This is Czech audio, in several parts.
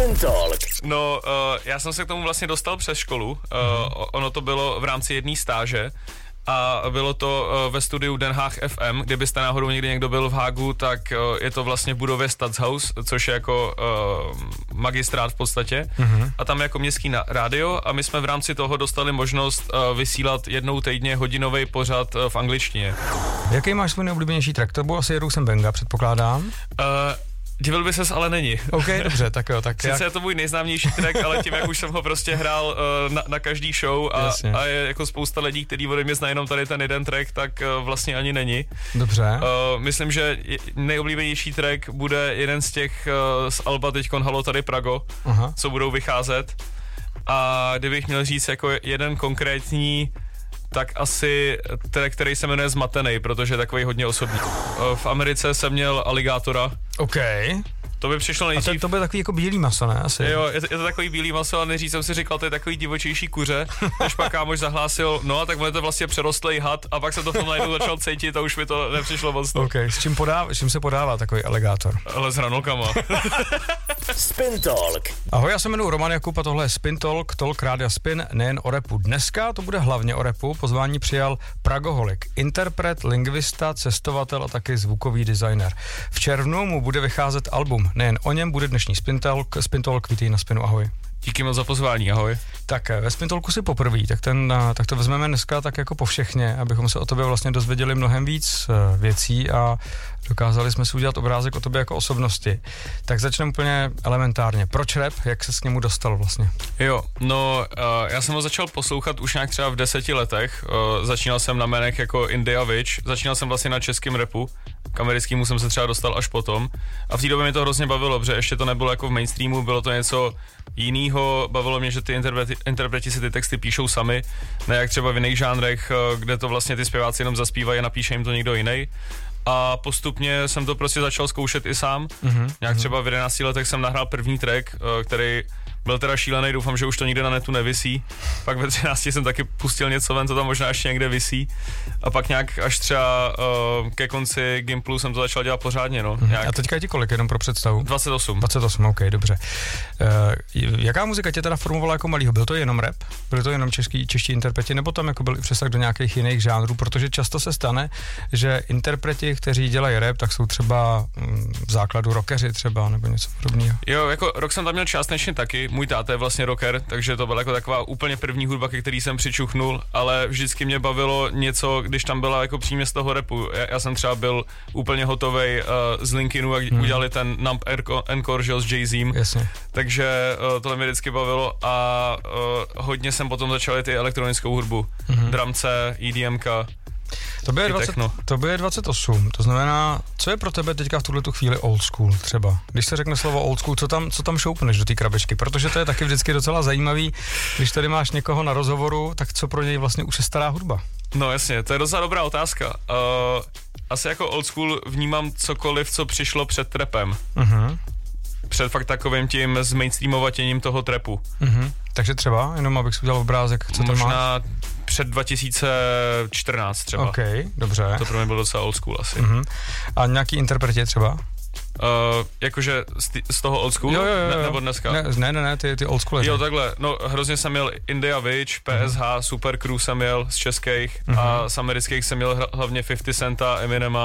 Spin Talk. No, já jsem se k tomu vlastně dostal přes školu. Ono to bylo v rámci jedné stáže. A bylo to ve studiu Den Haag FM. Kdybyste náhodou někdy někdo byl v Hágu, tak je to vlastně v budově Stadshaus, což je jako magistrát v podstatě. A tam je jako městský rádio a my jsme v rámci toho dostali možnost vysílat jednou týdně hodinový pořad v angličtině. Jaký máš svůj nejoblíbenější track? To byl asi Rosenbenga, předpokládám. Divil by ses, ale není. OK, dobře, tak jo. Tak sice je to můj nejznámější track, ale tím, jak už jsem ho prostě hrál na každý show a je jako spousta lidí, kteří ode mě znají jenom tady ten jeden track, tak vlastně ani není. Dobře. Myslím, že nejoblíbenější track bude jeden z těch z alba teďkon Halo tady Prago, co budou vycházet. A kdybych měl říct jako jeden konkrétní, tak asi track, který se jmenuje Zmatenej, protože je takový hodně osobní. V Americe jsem měl Aligátora. OK. To by přišlo nejdřív. A to by takový jako bílý maso, ne? Asi. Jo, je to takový bílý maso a nejdřív jsem si říkal, to je takový divočejší kuře, než pak kámoš zahlásil, no a tak on je to vlastně přerostlej had a pak jsem to v tom najednou začal cítit a už mi to nepřišlo moc. OK, s čím se podává takový aligátor? Ale s hranolkama. Spin Talk. Ahoj, já se jmenuji Roman Jakub a tohle je Spin Talk Rádia Spin, nejen o rapu. Dneska to bude hlavně o rapu, pozvání přijal Pragoholik, interpret, lingvista, cestovatel a taky zvukový designer. V červnu mu bude vycházet album, nejen o něm bude dnešní Spin Talk, vítej na Spinu, ahoj. Díky moc za pozvání, ahoj. Tak ve Spin Talku si poprvé, tak to vezmeme dneska tak jako povšechně, abychom se o tobě vlastně dozvěděli mnohem víc věcí a dokázali jsme si udělat obrázek o tobě jako osobnosti. Tak začneme úplně elementárně. Proč rap? Jak se s němu dostal vlastně? Jo, no já jsem ho začal poslouchat už nějak třeba v 10 letech. Začínal jsem na jménech jako India Witch, začínal jsem vlastně na českém rapu, k americkému jsem se třeba dostal až potom. A v té době mi to hrozně bavilo, protože ještě to nebylo jako v mainstreamu, bylo to něco jinýho, bavilo mě, že ty interpreti si ty texty píšou sami, ne jak třeba v jiných žánrech, kde to vlastně ty zpěváci jenom zaspívají a napíše jim to někdo jiný. A postupně jsem to prostě začal zkoušet i sám. Nějak třeba v 11 letech jsem nahrál první track, který byl teda šílený, doufám, že už to nikde na netu nevisí. Pak ve 13 jsem taky pustil něco ven, to tam možná ještě někde visí. A pak nějak až třeba ke konci Gimplu jsem to začal dělat pořádně, no. Nějak. A teďka je ti kolik, jenom pro představu? 28. 28, OK, dobře. Jaká muzika tě teda formovala jako malýho? Byl to jenom rap? Byly to jenom čeští interpreti? Nebo tam jako byl i přesah do nějakých jiných žánrů? Protože často se stane, že interpreti, kteří dělají rap, tak jsou třeba v základu rockeři třeba, nebo něco podobného. Jo, jako rock jsem tam měl částečně taky. Můj táta je vlastně rocker, takže to byla jako taková úplně první hudba, ke který jsem přičuchnul, ale vždycky mě bavilo něco, když tam byla jako přímě z toho rapu. Já jsem třeba byl úplně hotovej z Linkinu, jak udělali ten Numb Encore, že, s Jay-Zem. Jasně. Takže tohle mě vždycky bavilo a hodně jsem potom začal ty elektronickou hudbu. Dramce, EDMka. To by je 28, to znamená, co je pro tebe teďka v tuhletu chvíli old school třeba? Když se řekne slovo old school, co tam šoupneš do té krabičky? Protože to je taky vždycky docela zajímavý, když tady máš někoho na rozhovoru, tak co pro něj vlastně už je stará hudba? No jasně, to je docela dobrá otázka. Asi jako old school vnímám cokoliv, co přišlo před trapem. Před fakt takovým tím zmainstreamovatěním toho trapu. Takže třeba, jenom abych si udělal obrázek, co to má? Možná před 2014 třeba. OK, dobře. To pro mě bylo docela old school asi. A nějaký interpreti třeba? Jakože z toho old school? Jo. Nebo dneska? Ne, ty old school. Jo, takhle. No, hrozně jsem měl India Witch, PSH, Super Crew jsem měl z českých a z amerických jsem měl hlavně 50 Centa, Eminema.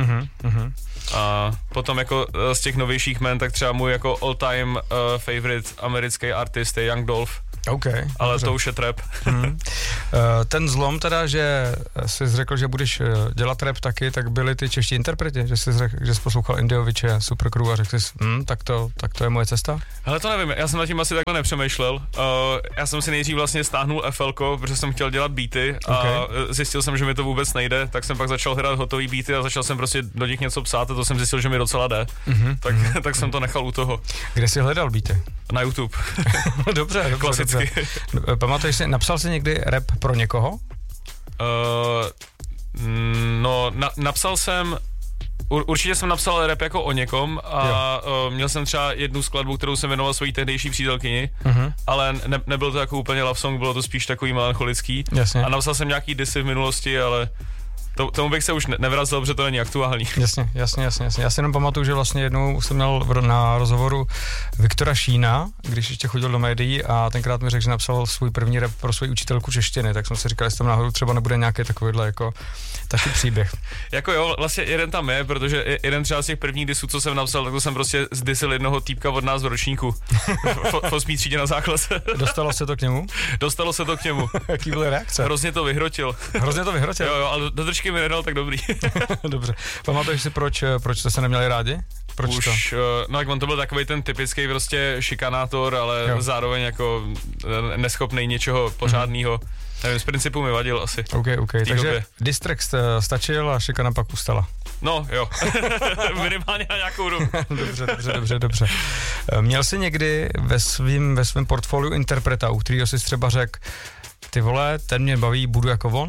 A potom jako z těch novějších men, tak třeba můj jako all time favorite americký artist je Young Dolph. Okay, ale dobře. To už je trap. Ten zlom teda, že jsi řekl, že budeš dělat rap taky, tak byli ty čeští interpreti, že jsi řekl, že jsi poslouchal Indioviče, Super Crew a řekl jsi, tak to je moje cesta? Hele, to nevím, já jsem nad tím asi takhle nepřemýšlel. Já jsem si nejdřív vlastně stáhnul FLko, protože jsem chtěl dělat beaty a zjistil jsem, že mi to vůbec nejde, tak jsem pak začal hrát hotový beaty a začal jsem prostě do nich něco psát a to jsem zjistil, že mi docela jde. Tak jsem to nechal u toho. Kde jsi hledal beaty? Na YouTube. Dobře. Klasicky. Pamatuješ si, napsal jsi někdy rap pro někoho? Napsal jsem, určitě jsem napsal rap jako o někom a měl jsem třeba jednu skladbu, kterou jsem věnoval svojí tehdejší přítelkyni, ale nebylo to jako úplně love song, bylo to spíš takový melancholický. Jasně. A napsal jsem nějaký disy v minulosti, ale Tomu bych se už nevrazil, protože to není aktuální. Jasně. Já si jenom pamatuju, že vlastně jednou jsem měl na rozhovoru Viktora Šína, když ještě chodil do médií a tenkrát mi řekl, že napsal svůj první rap pro svou učitelku češtiny, tak jsem si říkal, jestli tam náhodou třeba nebude nějaký takovýhle jako taky příběh. Jako jo, vlastně jeden tam je, protože jeden třeba z těch prvních disů, co jsem napsal, tak to jsem prostě zdisil jednoho týpka od nás v ročníku. v 8. třídě na záklase. Dostalo se to k němu? Dostalo se to k němu. Jaký byl reakce? Hrozně to vyhrotil. Jo, ale do držky mi nedal tak dobrý. Dobře. Pamatuješ si, proč jste se neměli rádi? Proč už, to? No tak on to byl takový ten typický prostě šikanátor, ale zároveň jako neschopný něčeho pořádného. Nevím, z principu mi vadil asi. OK. Takže distrack stačil a šikana pak ustala. No, jo. Minimálně na nějakou dobu. Dobře. Měl jsi někdy ve svém portfoliu interpreta, u kterého jsi třeba řekl, ty vole, ten mě baví, budu jako on?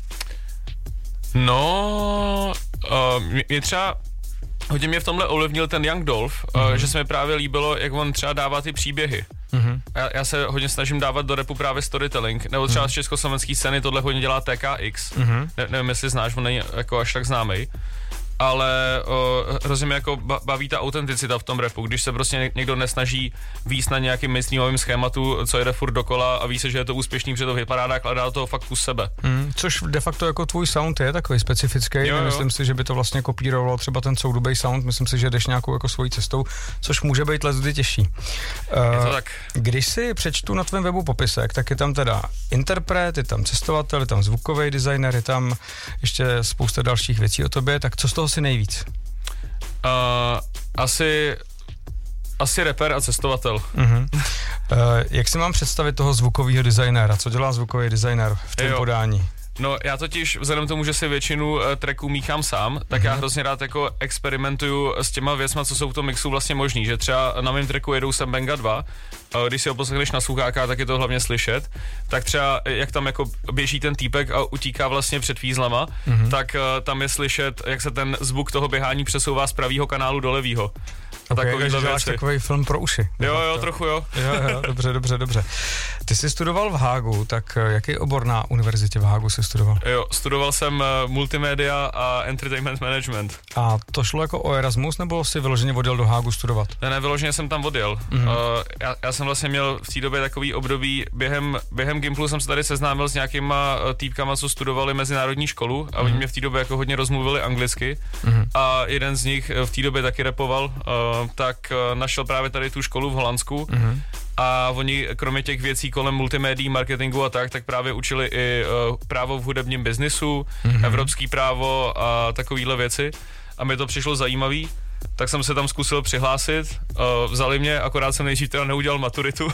No, mě třeba hodně mě v tomhle ovlivnil ten Young Dolph, že se mi právě líbilo, jak on třeba dává ty příběhy. Já se hodně snažím dávat do rapu právě storytelling, nebo třeba z československé scény tohle hodně dělá TKX. Nevím, jestli znáš, on není jako až tak známej. Ale hrozně mě jako baví ta autenticita v tom rapu, když se prostě někdo nesnaží víc na nějakým mainstreamovým schématu, co jede furt dokola a ví se, že je to úspěšný, protože to vypadá tak, ale dá do toho fakt kus sebe. Což de facto jako tvůj sound je takový specifický, myslím si, že by to vlastně kopírovalo třeba ten soudobý sound, myslím si, že jdeš nějakou jako svojí cestou, což může být leckdy těžší. Je to tak. Když si přečtu na tvém webu popisek, tak je tam teda interpret, je tam cestovatel, je tam zvukový designer, je tam ještě spousta dalších věcí o tobě, tak co z toho si nejvíc? Asi rapper a cestovatel. Jak si mám představit toho zvukového designéra? Co dělá zvukový designér v tom podání? No já totiž vzhledem tomu, že si většinu tracků míchám sám, tak já hrozně rád jako experimentuju s těma věcma, co jsou v tom mixu vlastně možný, že třeba na mém tracku jedou sem Benga 2, když si ho poslechneš na slucháka, tak je to hlavně slyšet, tak třeba jak tam jako běží ten týpek a utíká vlastně před fízlama, tak tam je slyšet, jak se ten zvuk toho běhání přesouvá z pravýho kanálu do levýho. Takže děláš takový film pro uši. Jo, trochu jo. Jo, dobře. Ty jsi studoval v Hágu, tak jaký obor na univerzitě v Hágu jsi studoval? Jo, studoval jsem multimédia a entertainment management. A to šlo jako o Erasmus, nebo jsi vyloženě odjel do Hágu studovat? Ne, vyloženě jsem tam odjel. Já jsem vlastně měl v té době takový období, během Gimplu jsem se tady seznámil s nějakýma týpkama, co studovali mezinárodní školu a oni mě v té době jako hodně rozmluvili anglicky a jeden z nich v té době taky rapoval, tak našel právě tady tu školu v Holandsku a oni kromě těch věcí kolem multimédií, marketingu a tak právě učili i právo v hudebním biznisu, evropský právo a takovýhle věci a mi to přišlo zajímavý. Tak jsem se tam zkusil přihlásit, vzali mě, akorát jsem nejdřív teda neudělal maturitu.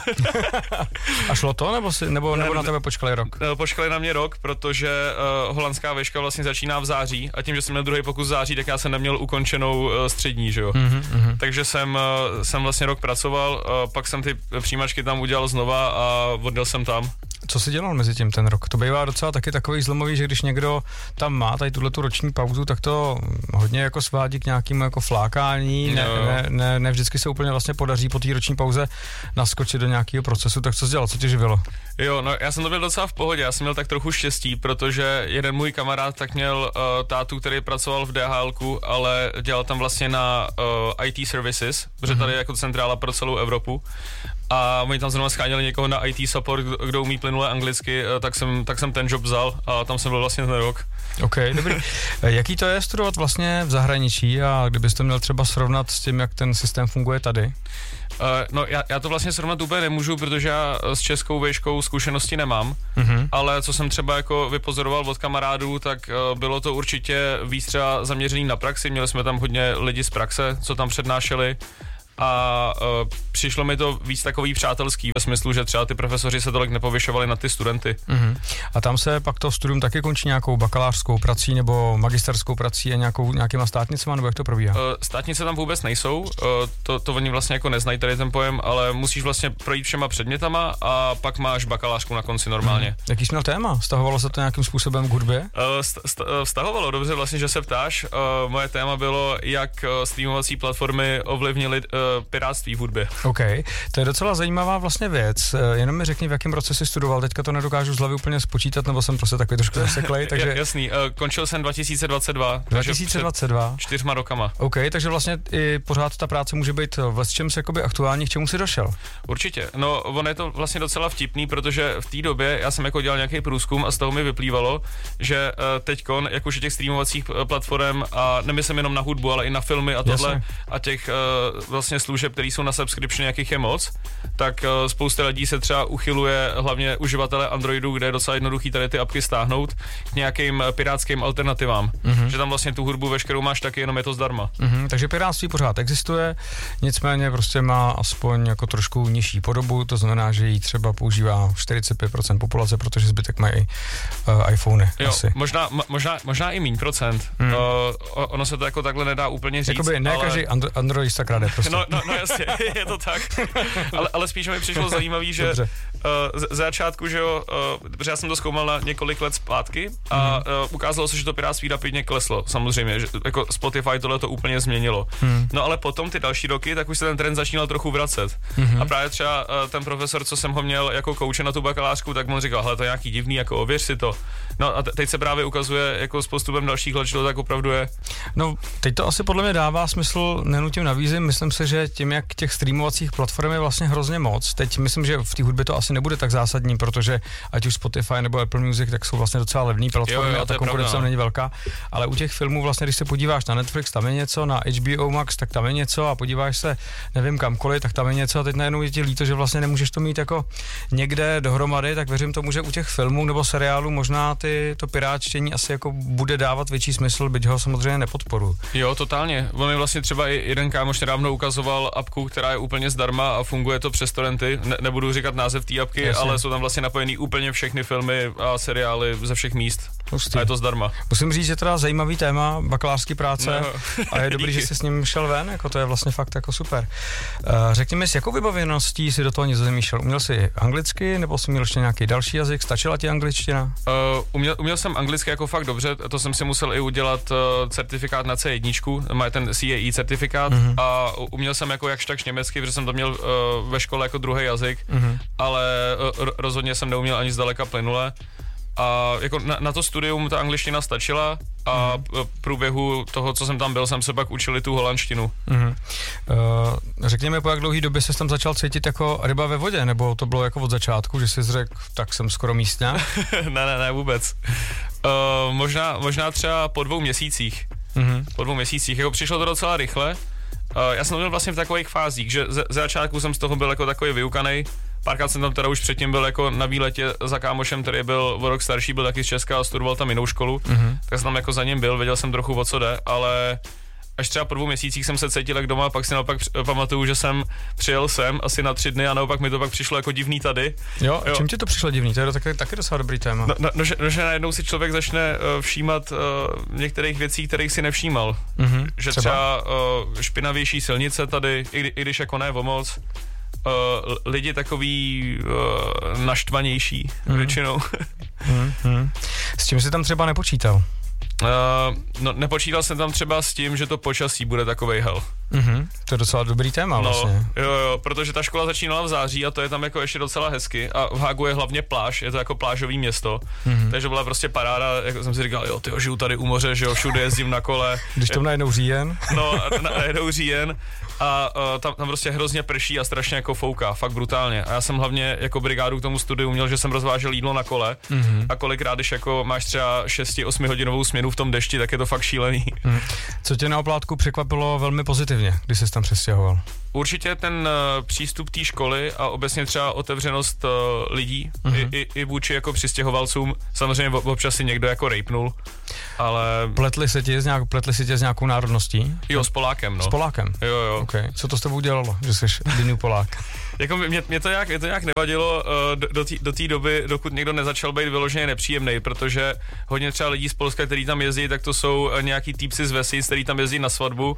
A šlo to, nebo na tebe počkali rok? Počkali na mě rok, protože holandská veška vlastně začíná v září a tím, že jsem měl druhý pokus v září, tak já jsem neměl ukončenou střední, že jo. Takže jsem vlastně rok pracoval, pak jsem ty přijímačky tam udělal znova a odjel jsem tam. Co jsi dělal mezi tím ten rok? To bývá docela taky takový zlomový, že když někdo tam má tady tuhletu roční pauzu, tak to hodně jako svádí k nějakému jako flákání. Ne vždycky se úplně vlastně podaří po té roční pauze naskočit do nějakého procesu. Tak co jsi dělal? Co tě živilo? Jo, no já jsem to byl docela v pohodě. Já jsem měl tak trochu štěstí, protože jeden můj kamarád tak měl tátu, který pracoval v DHLku, ale dělal tam vlastně na IT services, protože tady je jako centrála pro celou Evropu. A oni tam zrovna scháněli někoho na IT support, kdo umí plynule anglicky, tak jsem ten job vzal a tam jsem byl vlastně ten rok. OK, dobrý. Jaký to je studovat vlastně v zahraničí a kdybyste měl třeba srovnat s tím, jak ten systém funguje tady? No já to vlastně srovnat úplně nemůžu, protože já s českou výškou zkušenosti nemám, ale co jsem třeba jako vypozoroval od kamarádů, tak bylo to určitě víc třeba zaměřený na praxi, měli jsme tam hodně lidí z praxe, co tam přednášeli. A přišlo mi to víc takový přátelský, ve smyslu, že třeba ty profesoři se tolik nepovyšovali na ty studenty. A tam se pak to studium taky končí nějakou bakalářskou prací nebo magisterskou prací a nějakýma státnicema, nebo jak to probíhá? Státnice tam vůbec nejsou, to oni vlastně jako neznají tady ten pojem, ale musíš vlastně projít všema předmětama a pak máš bakalářku na konci normálně. Jaký jsi měl téma? Vztahovalo se to nějakým způsobem k hudbě? Vztahovalo, dobře vlastně, že se ptáš. Moje téma bylo, jak streamovací platformy ovlivnily pirátství v hudbě. OK, to je docela zajímavá vlastně věc. Jenom mi řekni, v jakém roce jsi studoval, teďka to nedokážu z hlavy úplně spočítat, nebo jsem prostě takový trošku zaseklej, takže... Jasný, končil jsem 2022. 2022? 4 rokama. OK, takže vlastně i pořád ta práce může být v čemsi jakoby aktuální, k čemu jsi došel? Určitě, no ono je to vlastně docela vtipný, protože v té době já jsem jako dělal nějaký průzkum a z toho mi vyplývalo, že teďkon, jak už těch streamovacích platform a nemyslím jenom na hudbu, ale i na filmy a tohle, jasně, a těch vlastně služeb, které jsou na subscription, jakých je moc, tak spousta lidí se třeba uchyluje, hlavně uživatele Androidu, kde je docela jednoduchý tady ty apky stáhnout, k nějakým pirátským alternativám. Že tam vlastně tu hudbu veškerou máš taky, jenom je to zdarma. Takže pirátství pořád existuje, nicméně prostě má aspoň jako trošku nižší podobu, to znamená, že ji třeba používá 45% populace, protože zbytek mají iPhony. Jo, asi. možná i míň procent. Ono se to jako takhle nedá úplně říct. Jakoby ne ale... každý androidista krade prostě. No jasně, je to tak. ale spíš mi přišlo zajímavý, že ze začátku, že jo, protože já jsem to zkoumal na několik let zpátky a ukázalo se, že to pirátství rapidně kleslo, samozřejmě, že jako Spotify tohle to úplně změnilo. No ale potom ty další roky, tak už se ten trend začínal trochu vracet. A právě třeba ten profesor, co jsem ho měl jako kouče na tu bakalářku, tak mu říkal, hele, to je nějaký divný, jako ověř si to. No a teď se právě ukazuje, jako s postupem dalších let, že to tak opravdu je. No, teď to asi podle mě dává smysl, nenutím navízím, myslím si, že tím, jak těch streamovacích platform je vlastně hrozně moc, teď myslím, že v té hudbě to asi nebude tak zásadní, protože ať už Spotify nebo Apple Music, tak jsou vlastně docela levné platformy a ta konkurence není velká, ale u těch filmů vlastně, když se podíváš na Netflix, tam je něco, na HBO Max, tak tam je něco a podíváš se, nevím kamkoliv, tak tam je něco a teď najednou je ti líto, že vlastně nemůžeš to mít jako někde dohromady, tak věřím tomu, že u těch filmů nebo seriálů možná to pirátštění asi jako bude dávat větší smysl, byť ho samozřejmě nepodporuji. Jo, totálně. On mi vlastně třeba i jeden kámoš nedávno ukazoval apku, která je úplně zdarma a funguje to přes torrenty. Nebudu říkat název té apky, jasně, ale jsou tam vlastně napojený úplně všechny filmy a seriály ze všech míst. Hustý. A je to zdarma. Musím říct, že teda zajímavý téma bakalárské práce a je dobrý, že jsi s ním šel ven, jako to je vlastně fakt jako super. Řekni mi, s jakou vybaveností jsi do toho Nizozemí šel? Uměl jsi anglicky nebo jsi měl ještě nějaký další jazyk? Stačila ti angličtina? Uměl jsem anglicky jako fakt dobře, to jsem si musel i udělat certifikát na C1, má ten CAE certifikát a uměl jsem jako jakž takž německy, protože jsem to měl ve škole jako druhý jazyk, ale rozhodně jsem neuměl ani zdaleka plynule. A jako na to studium ta angličtina stačila a průběhu toho, co jsem tam byl, jsem se pak učil tu holandštinu. Řekněme, po jak dlouhý době ses tam začal cítit jako ryba ve vodě, nebo to bylo jako od začátku, že jsi řekl, tak jsem skoro místňák? ne, vůbec. Možná třeba po 2 měsících. Po 2 měsících, jako přišlo to docela rychle. Já jsem byl vlastně v takových fázích, že ze začátku jsem z toho byl jako takový vyukanej. Párkrát jsem tam teda už předtím byl jako na výletě za kámošem, který byl o rok starší, byl taky z Česka a studoval tam jinou školu, tak jsem tam jako za ním byl, věděl jsem trochu o co jde, ale až třeba po 2 měsících jsem se cítil jak doma, pak si naopak pamatuju, že jsem přijel sem asi na 3 dny a naopak mi to pak přišlo jako divný tady. Jo. Čím ti to přišlo divný? To je taky docela dobrý téma. Že najednou si člověk začne všímat některých věcí, kterých si nevšímal. Že třeba špinavější silnice tady, i když jako ne o moc. Lidi takový naštvanější většinou. S čím jsi tam třeba nepočítal? Nepočítal jsem tam třeba s tím, že to počasí bude takovej hell. To je docela dobrý téma vlastně. Jo, protože ta škola začínala v září a to je tam jako ještě docela hezky a v Hagu je hlavně pláž, je to jako plážový město, takže byla prostě paráda, jako jsem si říkal, jo, tyjo, žiju tady u moře, že jo, všude jezdím na kole. Když tam najednou říjen. No, najednou říjen a tam prostě hrozně prší a strašně jako fouká, fakt brutálně. A já jsem hlavně jako brigádu k tomu studiu měl, že jsem rozvážel jídlo na kole a kolikrát, když jako máš třeba 6-8 hodinovou směnu v tom dešti, tak je to fakt šílený. Co tě na oplátku překvapilo velmi pozitivně, když jsi tam přestěhoval? Určitě ten přístup té školy a obecně třeba otevřenost lidí i vůči jako přistěhovalcům. Samozřejmě občas si někdo jako rejpnul, ale... Pletli si tě s nějakou národností? Jo, s Polákem, no. S Polákem? Jo. Okay. Co to s tebou dělalo, že jsi jiný Polák? Jako mě to nějak nevadilo do té doby, dokud někdo nezačal být vyloženě nepříjemnej, protože hodně třeba lidí z Polska, který tam jezdí, tak to jsou nějaký týpci z vesnic, který tam jezdí na stavbu.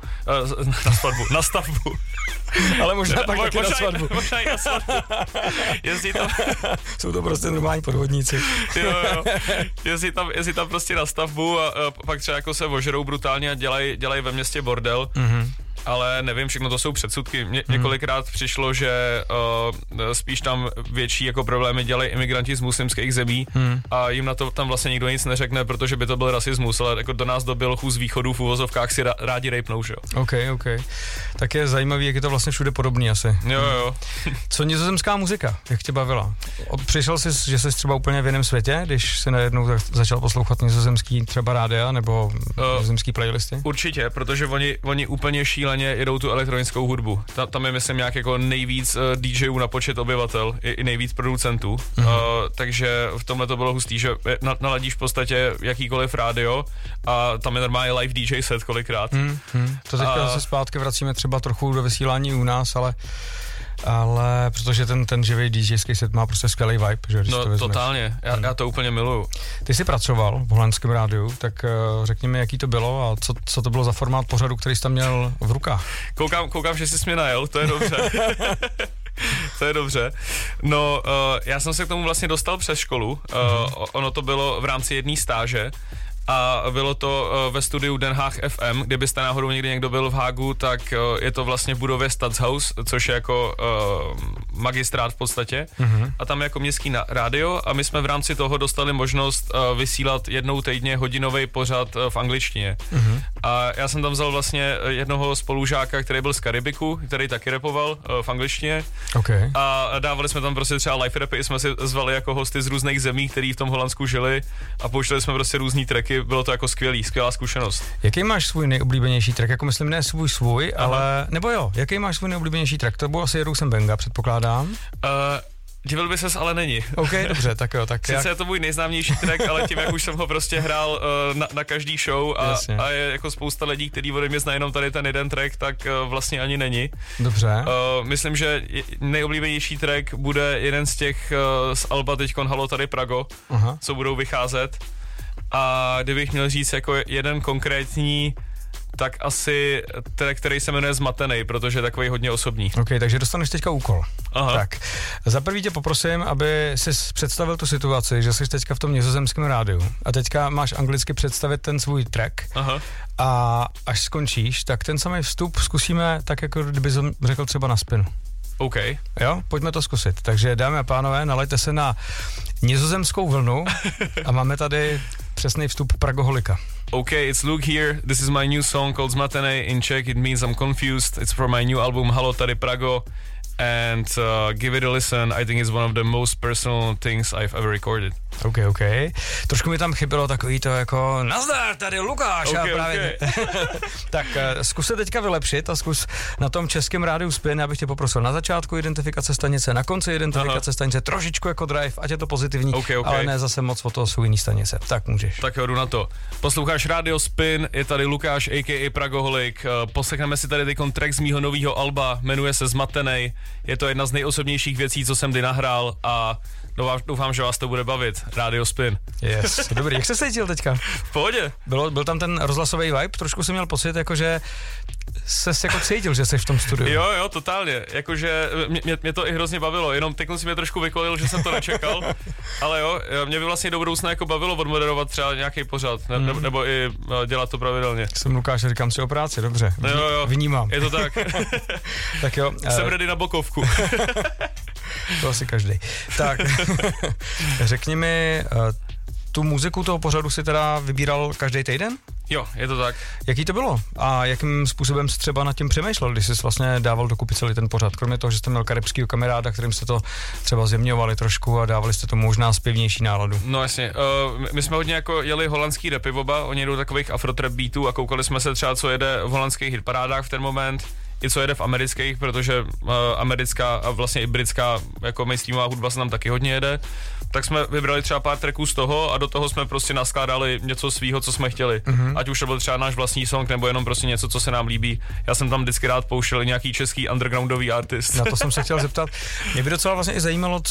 Ale možná pak taky na svatbu. Možná i na svatbu. Jezdí tam. Jsou to prostě normální podvodníci. Jo. Jezdí tam prostě na stavbu a pak třeba jako se ožerou brutálně a dělají ve městě bordel. ale nevím, všechno to jsou předsudky. Několikrát přišlo, že spíš tam větší jako problémy dělají imigranti z muslimských zemí a jim na to tam vlastně nikdo nic neřekne, protože by to byl rasismus, ale jako do nás do bělochů z východu v uvozovkách si rádi rejpnou, že jo. OK. Tak je zajímavý, jak je to vlastně všude podobný asi. Jo. Co nizozemská muzika? Jak tě bavila? Přišel jsi, že jsi třeba úplně v jiném světě, když jsi najednou začal poslouchat nizozemský třeba rádia nebo nizozemský playlisty? Určitě, protože oni úplně šíleně jedou tu elektronickou hudbu. Tam je, myslím, nějak jako nejvíc DJů na počet obyvatel, i nejvíc producentů. Takže v tomhle to bylo hustý, že naladíš v podstatě jakýkoliv rádio a tam je normálně live DJ set kolikrát. To teďka se zpátky vracíme třeba trochu do vysílání u nás, ale protože ten živý DJský set má prostě skvělý vibe, že? No totálně, já to úplně miluju. Ty jsi pracoval v holandském rádiu, tak řekni mi, jaký to bylo a co to bylo za formát pořadu, který jsi tam měl v rukách? Koukám, že jsi mě najel, to je dobře. To je dobře. No, já jsem se k tomu vlastně dostal přes školu, ono to bylo v rámci jedné stáže, a bylo to ve studiu Den Haag FM, kdybyste náhodou někdy někdo byl v Hágu, tak je to vlastně v budově Stadshaus, což je jako magistrát v podstatě. A tam je jako městský rádio a my jsme v rámci toho dostali možnost vysílat jednou týdně hodinový pořad v angličtině. A já jsem tam vzal vlastně jednoho spolužáka, který byl z Karibiku, který taky rapoval v angličtině. Okay. A dávali jsme tam prostě třeba live rapy, jsme si zvali jako hosty z různých zemí, kteří v tom Holandsku žili a pouštěli jsme prostě různý tracky. Bylo to jako skvělá zkušenost. Jaký máš svůj nejoblíbenější track? Jako myslím, ne svůj, ale nebo jo, jaký máš svůj nejoblíbenější track? To byl asi Jerousem Benga, předpokládám. Divil by ses, ale není. OK, dobře, tak jo. Tak sice je to můj nejznámější track, ale tím, jak už jsem ho prostě hrál na každý show a je jako spousta lidí, kteří ode mě znají jenom tady ten jeden track, tak vlastně ani není. Dobře. Myslím, že nejoblíbenější track bude jeden z těch z alba teďkon Halo tady Prago, co budou vycházet. A kdybych měl říct jako jeden konkrétní, tak asi track, který se jmenuje Zmatenej, protože je takový hodně osobní. OK, takže dostaneš teďka úkol. Tak, za prvý tě poprosím, aby si představil tu situaci, že jsi teďka v tom nizozemském rádiu a teďka máš anglicky představit ten svůj track a až skončíš, tak ten samý vstup zkusíme tak, jako kdyby řekl třeba na spinu. OK. Jo, pojďme to zkusit. Takže dámy a pánové, nalejte se na nizozemskou vlnu a máme tady přesný vstup Pragoholika. Okay, it's Luke here. This is my new song called Zmatenej. In Czech it means I'm confused. It's from my new album Halo tady Prago. And give it a listen. I think it's one of the most personal things I've ever recorded. OK. Trošku mi tam chybělo takový to jako nazdar, tady Lukáš. Okay. Tak zkus se teďka vylepšit a zkus na tom českém rádiu Spin, abych tě poprosil na začátku identifikace stanice, na konci identifikace stanice, trošičku jako drive, ať je to pozitivní, ale ne zase moc o toho jsou jiný stanice. Tak můžeš. Tak jo, jdu na to. Posloucháš Radio Spin, je tady Lukáš, a.k.a. Pragoholik. Poslechneme si tady teďkon track z mýho novýho alba, jmenuje se Zmatenej. Je to jedna z nejosobnějších věcí, co jsem kdy nahrál a doufám, že vás to bude bavit. Radio Spin. Yes, dobrý. Jak jsi se cítil teďka? V pohodě. Byl tam ten rozhlasový vibe? Trošku jsem měl pocit, jakože ses jako cítil, že jsi v tom studiu. Jo, totálně. Jakože mě to i hrozně bavilo, jenom teď si mě trošku vykolil, že jsem to nečekal, ale jo, mě by vlastně do budoucna jako bavilo odmoderovat třeba nějaký pořad, nebo i dělat to pravidelně. Jsem Lukáš, říkám si o práci, dobře. Jo. Vnímám. Je to tak. Tak jo. Jsem ready na bokovku. To asi každý. Tak, řekni mi, tu muziku toho pořadu si teda vybíral každý týden? Jo, je to tak. Jaký to bylo? A jakým způsobem jsi třeba nad tím přemýšlel, když jsi vlastně dával dokupy celý ten pořad? Kromě toho, že jste měl karibskýho kamaráda, kterým jste to třeba zjemňovali trošku a dávali jste to možná zpěvnější náladu. No jasně, my jsme hodně jako jeli holandský rapy oba, oni jedou takových afrotrap beatů a koukali jsme se třeba, co jede v holandských hitparádách v ten moment, i co jede v amerických, protože americká a vlastně i britská jako mainstreamová hudba se nám taky hodně jede. Tak jsme vybrali třeba pár tracků z toho a do toho jsme prostě naskládali něco svýho, co jsme chtěli. Ať už to byl třeba náš vlastní song, nebo jenom prostě něco, co se nám líbí. Já jsem tam vždycky rád pouštěl nějaký český undergroundový artist. Na to jsem se chtěl zeptat. Mě by docela vlastně i zajímalo,